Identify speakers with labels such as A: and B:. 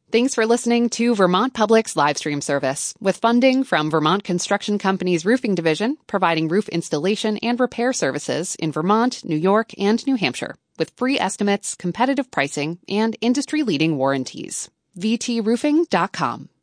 A: Thanks for listening to Vermont Public's live stream service, with funding from Vermont Construction Company's Roofing Division, providing roof installation and repair services in Vermont, New York, and New Hampshire, with free estimates, competitive pricing, and industry-leading warranties. VTRoofing.com.